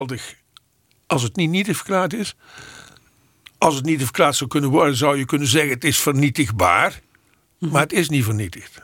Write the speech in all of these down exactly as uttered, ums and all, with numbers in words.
als het niet nietig verklaard is. Als het nietig verklaard zou kunnen worden, zou je kunnen zeggen het is vernietigbaar. Mm-hmm. Maar het is niet vernietigd.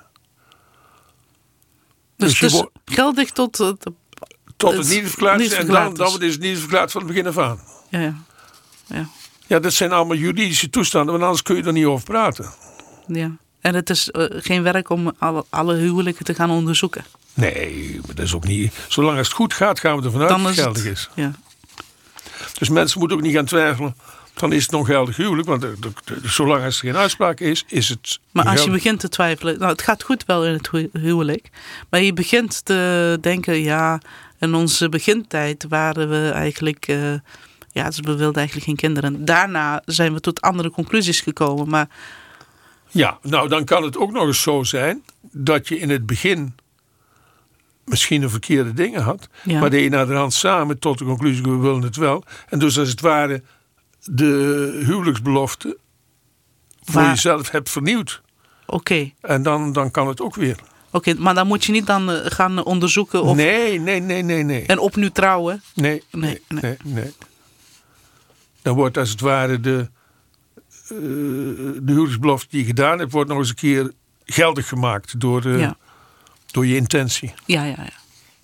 Dus, dus het is wo- geldig tot... Uh, tot het nietig verklaard is. En dan, dan is het nietig verklaard van het begin af aan. Ja, ja. Ja. Ja, dat zijn allemaal juridische toestanden, want anders kun je er niet over praten. Ja, en het is uh, geen werk om alle, alle huwelijken te gaan onderzoeken. Nee, maar dat is ook niet... Zolang als het goed gaat, gaan we ervan uit dat het geldig is. is. Ja. Dus mensen moeten ook niet gaan twijfelen van is het nog geldig huwelijk, want de, de, de, zolang als er geen uitspraak is, is het... Maar als geldig. je begint te twijfelen, nou het gaat goed wel in het huwelijk, maar je begint te denken, ja, in onze begintijd waren we eigenlijk... Uh, Ja, dus we wilden eigenlijk geen kinderen. Daarna zijn we tot andere conclusies gekomen. Maar... Ja, nou dan kan het ook nog eens zo zijn dat je in het begin misschien een verkeerde dingen had. Ja. Maar dat je naderhand samen tot de conclusie we willen het wel. En dus als het ware de huwelijksbelofte voor maar... jezelf hebt vernieuwd. Oké. Okay. En dan, dan kan het ook weer. Oké, okay, maar dan moet je niet dan gaan onderzoeken of... Nee, nee, nee, nee, nee. En opnieuw trouwen? Nee, nee, nee, nee. nee. Dan wordt als het ware de, uh, de huwelijksbelofte die je gedaan hebt, wordt nog eens een keer geldig gemaakt door, uh, ja. door je intentie. Ja, ja, ja.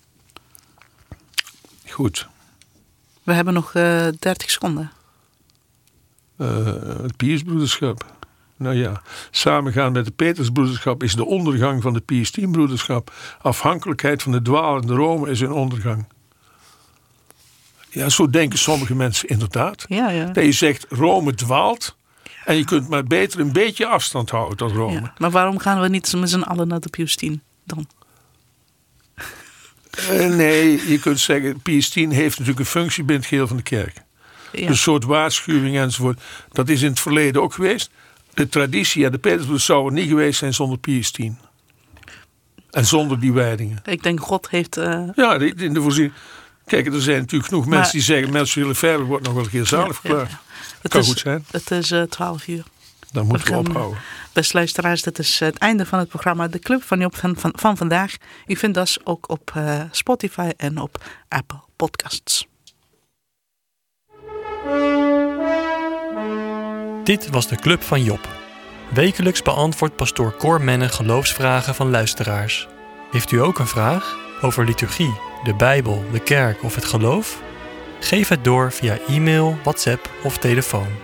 Goed. We hebben nog uh, dertig seconden. Uh, het Piusbroederschap. Nou ja, samengaan met de Petersbroederschap is de ondergang van de Pius X-broederschap. Afhankelijkheid van de dwalende Rome is hun ondergang. Ja, zo denken sommige mensen inderdaad. Ja, ja. Dat je zegt, Rome dwaalt. En je kunt maar beter een beetje afstand houden tot Rome. Ja, maar waarom gaan we niet met z'n allen naar de Pius X dan? Uh, nee, je kunt zeggen, Pius X heeft natuurlijk een functie binnen het geheel van de kerk. Ja. Een soort waarschuwing enzovoort. Dat is in het verleden ook geweest. De traditie aan de Petersburg zou er niet geweest zijn zonder Pius X. En zonder die wijdingen. Ik denk God heeft... Uh... Ja, in de voorziening. Kijk, er zijn natuurlijk genoeg maar, mensen die zeggen... mensen willen verder, wordt nog wel een keer zalig verklaard. Ja, ja, ja. Het kan is, goed zijn. Het is uh, twaalf uur. Dan moeten we, we ophouden. Beste luisteraars, dit is het einde van het programma De Club van Job van, van, van vandaag. U vindt dat ook op uh, Spotify en op Apple Podcasts. Dit was de Club van Job. Wekelijks beantwoordt pastoor Cor Menne geloofsvragen van luisteraars. Heeft u ook een vraag over liturgie, de Bijbel, de kerk of het geloof? Geef het door via e-mail, WhatsApp of telefoon.